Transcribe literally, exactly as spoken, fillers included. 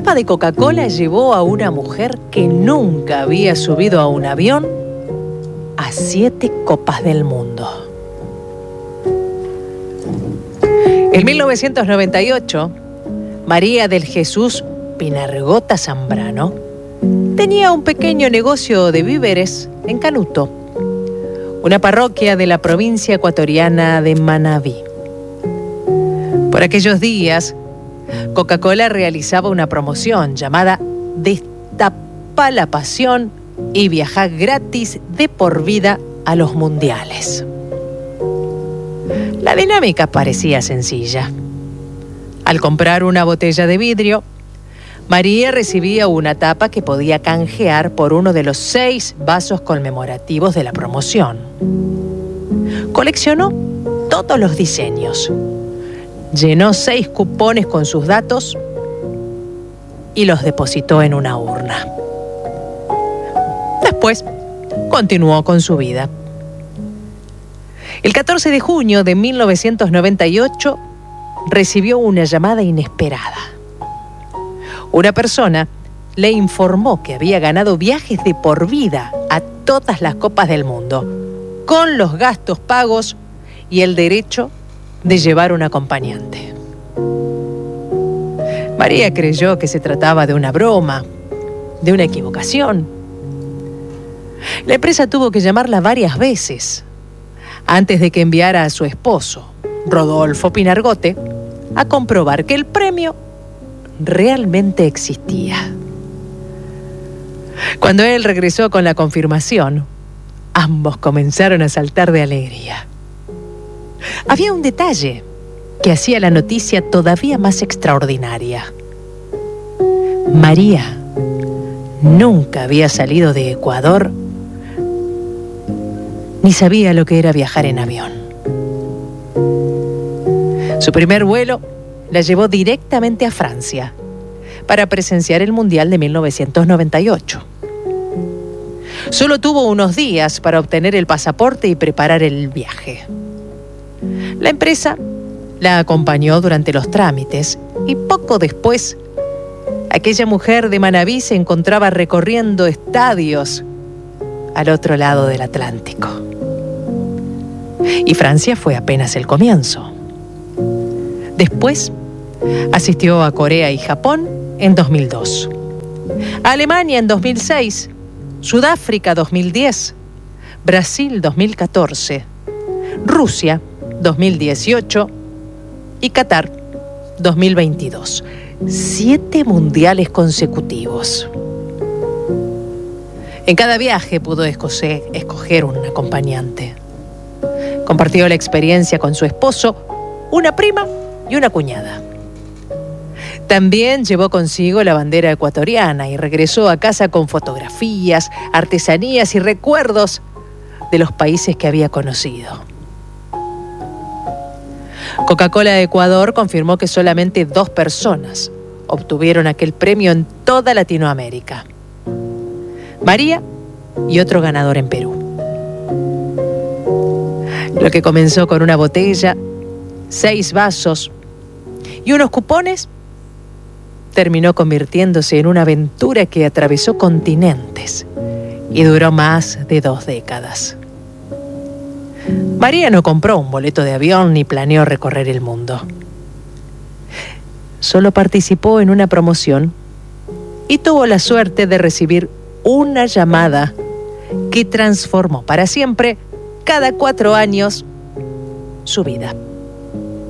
tapa de Coca-Cola llevó a una mujer que nunca había subido a un avión a siete copas del mundo. En mil novecientos noventa y ocho, María del Jesús Pinargota Zambrano tenía un pequeño negocio de víveres en Canuto, una parroquia de la provincia ecuatoriana de Manabí. Por aquellos días, Coca-Cola realizaba una promoción llamada Destapa la pasión y viaja gratis de por vida a los mundiales. La dinámica parecía sencilla. Al comprar una botella de vidrio, María recibía una tapa que podía canjear por uno de los seis vasos conmemorativos de la promoción. Coleccionó todos los diseños, llenó seis cupones con sus datos y los depositó en una urna. Después, continuó con su vida. El catorce de junio de mil novecientos noventa y ocho, recibió una llamada inesperada. Una persona le informó que había ganado viajes de por vida a todas las copas del mundo, con los gastos pagos y el derecho de llevar un acompañante. María creyó que se trataba de una broma, de una equivocación. La empresa tuvo que llamarla varias veces antes de que enviara a su esposo, Rodolfo Pinargote, a comprobar que el premio realmente existía. Cuando él regresó con la confirmación, ambos comenzaron a saltar de alegría. Había un detalle que hacía la noticia todavía más extraordinaria. María nunca había salido de Ecuador ni sabía lo que era viajar en avión. Su primer vuelo la llevó directamente a Francia para presenciar el Mundial de mil novecientos noventa y ocho. Solo tuvo unos días para obtener el pasaporte y preparar el viaje. La empresa la acompañó durante los trámites y poco después, aquella mujer de Manabí se encontraba recorriendo estadios al otro lado del Atlántico. Y Francia fue apenas el comienzo. Después, asistió a Corea y Japón en dos mil dos, a Alemania en dos mil seis, Sudáfrica dos mil diez, Brasil dos mil catorce, Rusia dos mil dieciocho y Qatar dos mil veintidós. Siete mundiales consecutivos. En cada viaje pudo escoger, escoger un acompañante. Compartió la experiencia con su esposo, una prima y una cuñada. También llevó consigo la bandera ecuatoriana y regresó a casa con fotografías, artesanías y recuerdos de los países que había conocido. Coca-Cola de Ecuador confirmó que solamente dos personas obtuvieron aquel premio en toda Latinoamérica: María y otro ganador en Perú. Lo que comenzó con una botella, seis vasos y unos cupones, terminó convirtiéndose en una aventura que atravesó continentes y duró más de dos décadas. María no compró un boleto de avión ni planeó recorrer el mundo. Solo participó en una promoción y tuvo la suerte de recibir una llamada que transformó para siempre, cada cuatro años, su vida.